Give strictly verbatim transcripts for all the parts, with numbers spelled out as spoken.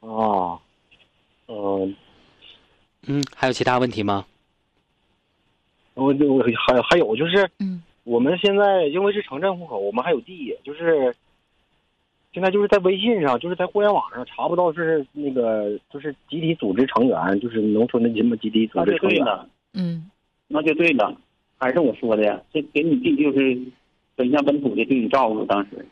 啊，嗯、 嗯，还有其他问题吗？ 我我还还有就是， 嗯， 我们现在因为是城镇户口，我们还有地，就是现在就是在微信上，就是在互联网上查不到是那个就是集体组织成员，就是农村的什么集体组那织成员。 就对了， 嗯， 那就对了，还是我说的，这给你地就是本乡本土的对你照顾，当时。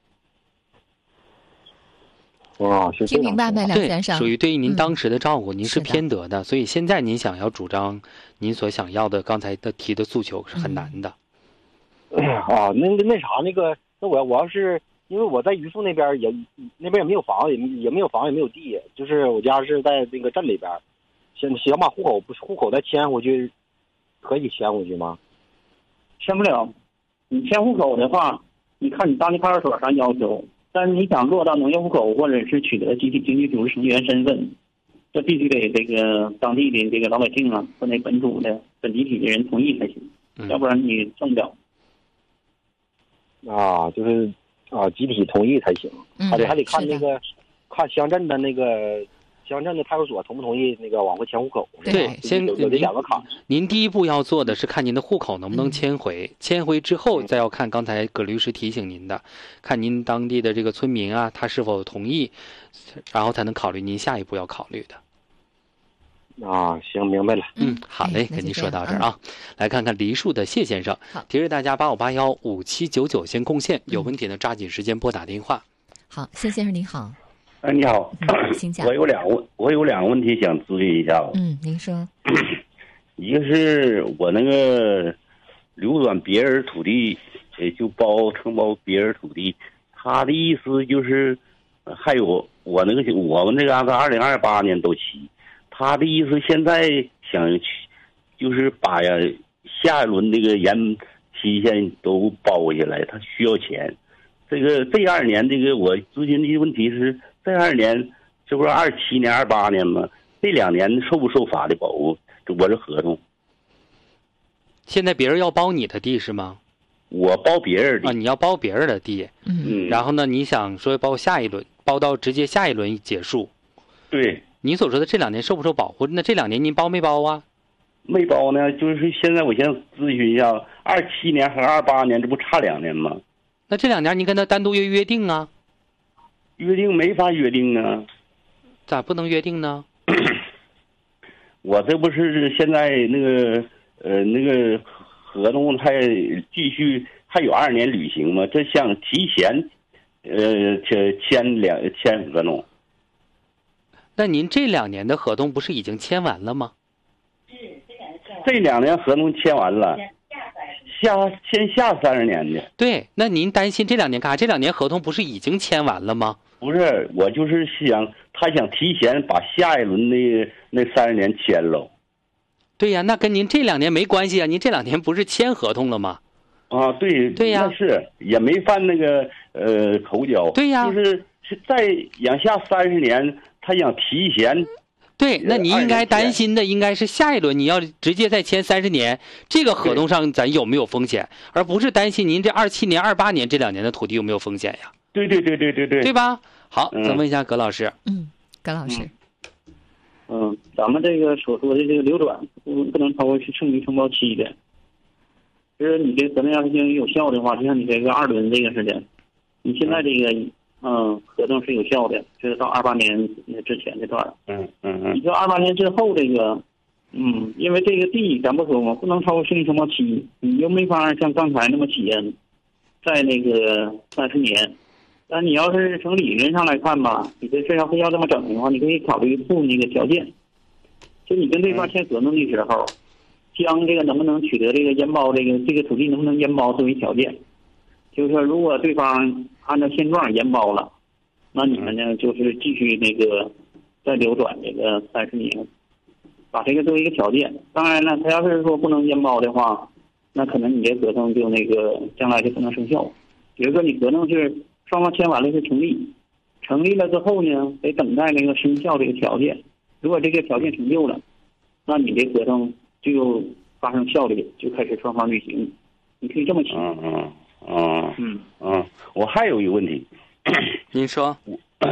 啊，是这样听明白没，梁对， 先生？ 属于对于您嗯当时的照顾，您是是的偏得的，所以现在您想要主张您所想要的刚才的提的诉求是很难的。 啊，那那那啥，那个，那我我要是因为我在榆树那边也那边也没有房，也也没有房，也没有地，就是我家是在那个镇里边，想想把户口不是户口再迁回去，可以迁回去吗？ 迁不了，你迁户口的话，你看你当地派出所啥要求，但是你想落到农业户口或者是取得集体经济组织成员身份，这必须得这个当地的这个老百姓啊和那本土的本集体的人同意才行， 嗯要不然你挣不了。 啊，就是啊，集体同意才行， 嗯还得还得看是的那个看乡镇的那个乡镇的派出所同不同意那个往回迁户口。 对对，先有有这两个坎。 您第一步要做的是看您的户口能不能迁回，迁回之后再要看刚才葛律师提醒您的，看您当地的这个村民啊，他是否同意，然后才能考虑您下一步要考虑的。 啊，行，明白了。 嗯，好嘞， 哎那就跟您说这样到这儿啊，来看看梨树的谢先生好， 提示大家八五八幺五七九九先贡献，有问题呢抓紧时间拨打电话。 好，谢先生您好， 哎，你好， 嗯请讲我。有两个问，我有两个问题想咨询一下。 嗯，您说。 一个是我那个流转别人土地，呃，就包承包别人土地，他的意思就是，呃还有我那个我们这个按照二零二八年都起，他的意思现在想去，就是把呀下一轮这个延期限都包下来，他需要钱。这个这二年这个我咨询的问题是，这二年这不是二七年、二八年吗？这两年受不受法律保护？我这合同， 现在别人要包你的地是吗？ 我包别人的啊，你要包别人的地， 嗯嗯， 然后呢，你想说包下一轮，包到直接下一轮结束。 对， 你所说的这两年受不受保护？那这两年您包没包啊？ 没包呢，就是现在我先咨询一下，二七年和二八年这不差两年吗？ 那这两年您跟他单独约约定啊？ 约定没法约定啊， 咋不能约定呢？ 我这不是现在那个呃那个合同还继续还有二年履行吗？这想提前呃签签两签合同。 那您这两年的合同不是已经签完了吗？ 这两年合同签完了，下签下三十年的。 对，那您担心这两年干啥？这两年合同不是已经签完了吗？ 不是，我就是想他想提前把下一轮的那三十年签了。 对呀，那跟您这两年没关系啊，您这两年不是签合同了吗？ 啊，对， 对呀那是也没犯那个呃口角。 对呀就是是再养下三十年，他想提前。 对，那你应该担心的应该是下一轮你要直接再签三十年，这个合同上咱有没有风险，而不是担心您这二七年、二八年这两年的土地有没有风险呀？ 对对对对对对， 对吧？好， 嗯咱问一下葛老师。 嗯，葛老师。 嗯，咱们这个所说的这个流转不不能超过剩余承包期的。就是你这合同要是经有效的话，就像你这个二轮这个似的，你现在这个嗯合同是有效的，就是到二八年之前这段。 嗯嗯嗯你说二八年之后这个，嗯，因为这个地咱不说嘛，不能超过剩余承包期，你又没法像刚才那么起在那个三十年。但你要是从理论上来看吧，你这事要非要这么整的话，你可以考虑附那个条件，就你跟对方签合同的时候，将这个能不能取得这个延包这个这个土地能不能延包作为条件，就是说如果对方按照现状延包了，那你们呢就是继续那个再流转这个三十年，把这个作为一个条件。当然了，他要是说不能延包的话，那可能你这合同就那个将来就不能生效。比如说你合同是双方签完了是成立，成立了之后呢，得等待那个生效这个条件。如果这个条件成就了，那你这合同就发生效力，就开始双方履行。你可以这么写。 嗯嗯嗯嗯嗯，我还有一个问题， 您说。